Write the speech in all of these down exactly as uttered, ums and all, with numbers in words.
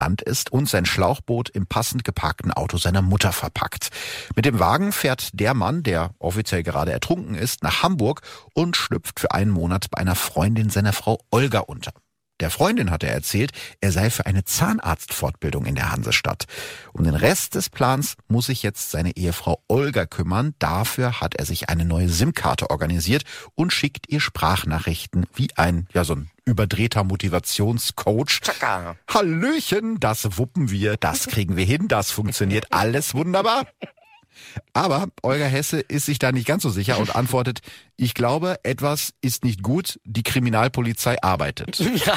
Land ist und sein Schlauchboot im passend geparkten Auto seiner Mutter verpackt. Mit dem Wagen fährt der Mann, der offiziell gerade ertrunken ist, nach Hamburg und schlüpft für einen Monat bei einer Freundin seiner Frau Olga unter. Der Freundin hat er erzählt, er sei für eine Zahnarztfortbildung in der Hansestadt. Um den Rest des Plans muss sich jetzt seine Ehefrau Olga kümmern. Dafür hat er sich eine neue SIM-Karte organisiert und schickt ihr Sprachnachrichten wie ein, ja so ein überdrehter Motivationscoach. Tschakka. Hallöchen, das wuppen wir, das kriegen wir hin, das funktioniert alles wunderbar. Aber Olga Hesse ist sich da nicht ganz so sicher und antwortet, ich glaube, etwas ist nicht gut, die Kriminalpolizei arbeitet. Ja.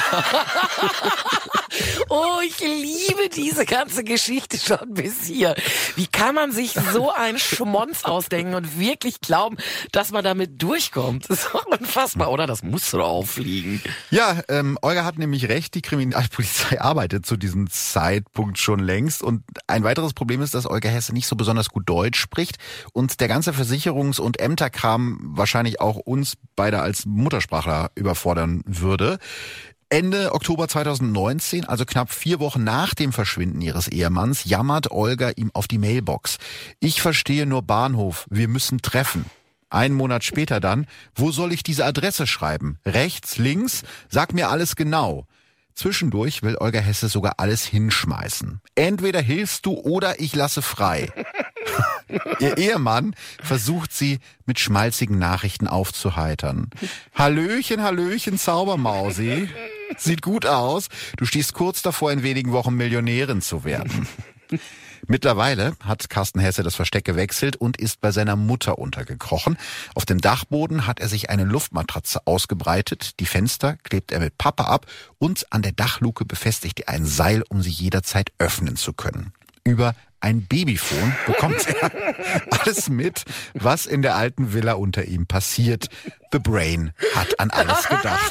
Oh, ich liebe diese ganze Geschichte schon bis hier. Wie kann man sich so einen Schmonz ausdenken und wirklich glauben, dass man damit durchkommt? Das ist doch unfassbar, oder? Das musst du doch auffliegen. Ja, ähm, Olga hat nämlich recht, die Kriminalpolizei arbeitet zu diesem Zeitpunkt schon längst. Und ein weiteres Problem ist, dass Olga Hesse nicht so besonders gut Deutsch spricht und der ganze Versicherungs- und Ämterkram wahrscheinlich auch uns beide als Muttersprachler überfordern würde. Ende Oktober zweitausendneunzehn, also knapp vier Wochen nach dem Verschwinden ihres Ehemanns, jammert Olga ihm auf die Mailbox. Ich verstehe nur Bahnhof, wir müssen treffen. Einen Monat später dann, wo soll ich diese Adresse schreiben? Rechts, links? Sag mir alles genau. Zwischendurch will Olga Hesse sogar alles hinschmeißen. Entweder hilfst du oder ich lasse frei. Ihr Ehemann versucht sie mit schmalzigen Nachrichten aufzuheitern. Hallöchen, Hallöchen, Zaubermausi. Sieht gut aus. Du stehst kurz davor, in wenigen Wochen Millionärin zu werden. Mittlerweile hat Carsten Hesse das Versteck gewechselt und ist bei seiner Mutter untergekrochen. Auf dem Dachboden hat er sich eine Luftmatratze ausgebreitet. Die Fenster klebt er mit Pappe ab und an der Dachluke befestigt er ein Seil, um sie jederzeit öffnen zu können. Über ein Babyphone bekommt er alles mit, was in der alten Villa unter ihm passiert. The Brain hat an alles gedacht.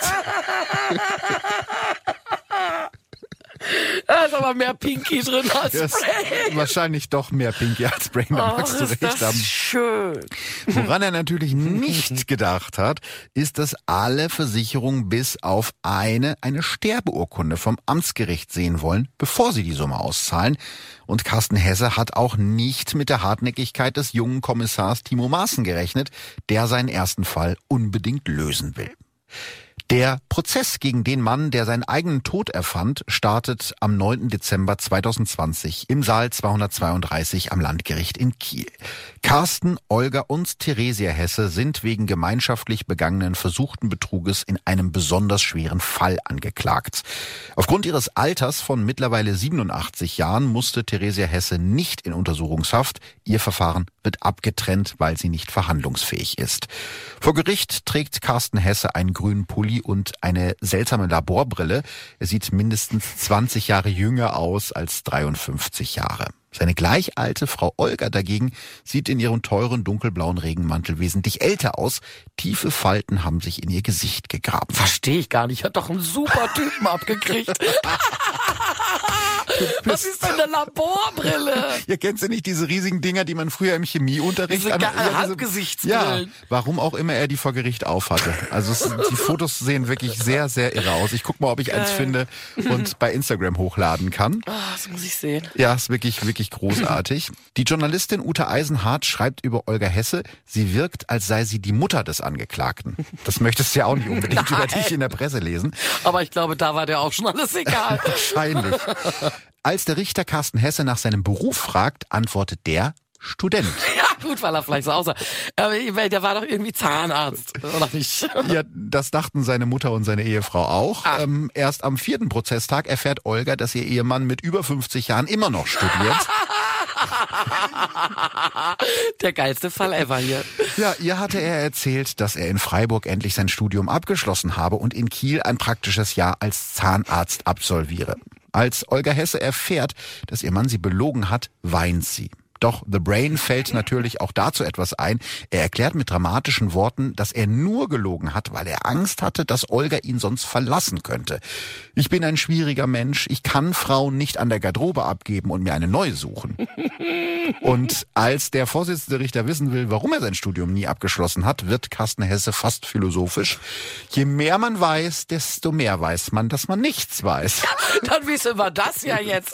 Da ist aber mehr Pinky drin als Ja, Brain. Wahrscheinlich doch mehr Pinky als Brain, da Oh, magst du ist recht das haben. schön. Woran er natürlich nicht gedacht hat, ist, dass alle Versicherungen bis auf eine eine Sterbeurkunde vom Amtsgericht sehen wollen, bevor sie die Summe auszahlen. Und Carsten Hesse hat auch nicht mit der Hartnäckigkeit des jungen Kommissars Timo Maaßen gerechnet, der seinen ersten Fall unbedingt lösen will. Der Prozess gegen den Mann, der seinen eigenen Tod erfand, startet am neunten Dezember zweitausendzwanzig im Saal zweihundertzweiunddreißig am Landgericht in Kiel. Carsten, Olga und Theresia Hesse sind wegen gemeinschaftlich begangenen versuchten Betruges in einem besonders schweren Fall angeklagt. Aufgrund ihres Alters von mittlerweile siebenundachtzig Jahren musste Theresia Hesse nicht in Untersuchungshaft. Ihr Verfahren wird abgetrennt, weil sie nicht verhandlungsfähig ist. Vor Gericht trägt Carsten Hesse einen grünen Pulli und eine seltsame Laborbrille. Er sieht mindestens zwanzig Jahre jünger aus als dreiundfünfzig Jahre. Seine gleich alte Frau Olga dagegen sieht in ihrem teuren dunkelblauen Regenmantel wesentlich älter aus. Tiefe Falten haben sich in ihr Gesicht gegraben. Verstehe ich gar nicht. Hat doch einen super Typen abgekriegt. Was ist denn eine Laborbrille? Ihr kennt ja nicht diese riesigen Dinger, die man früher im Chemieunterricht... Diese an, ge- ja, diese- Handgesichtsbrillen. Ja, warum auch immer er die vor Gericht aufhatte. Also es, die Fotos sehen wirklich sehr, sehr irre aus. Ich guck mal, ob ich eins finde und bei Instagram hochladen kann. Oh, das muss ich sehen. Ja, ist wirklich, wirklich großartig. Die Journalistin Ute Eisenhardt schreibt über Olga Hesse, sie wirkt, als sei sie die Mutter des Angeklagten. Das möchtest du ja auch nicht unbedingt über dich in der Presse lesen. Aber ich glaube, da war der auch schon alles egal. Wahrscheinlich. Als der Richter Carsten Hesse nach seinem Beruf fragt, antwortet der Student. Ja, gut, weil er vielleicht so aussah. Aber der war doch irgendwie Zahnarzt, oder nicht? Ja, das dachten seine Mutter und seine Ehefrau auch. Ähm, erst am vierten Prozesstag erfährt Olga, dass ihr Ehemann mit über fünfzig Jahren immer noch studiert. Der geilste Fall ever hier. Ja, ihr hatte er erzählt, dass er in Freiburg endlich sein Studium abgeschlossen habe und in Kiel ein praktisches Jahr als Zahnarzt absolviere. Als Olga Hesse erfährt, dass ihr Mann sie belogen hat, weint sie. Doch The Brain fällt natürlich auch dazu etwas ein. Er erklärt mit dramatischen Worten, dass er nur gelogen hat, weil er Angst hatte, dass Olga ihn sonst verlassen könnte. Ich bin ein schwieriger Mensch. Ich kann Frauen nicht an der Garderobe abgeben und mir eine neue suchen. Und als der Vorsitzende Richter wissen will, warum er sein Studium nie abgeschlossen hat, wird Carsten Hesse fast philosophisch. Je mehr man weiß, desto mehr weiß man, dass man nichts weiß. Dann wissen wir das ja jetzt.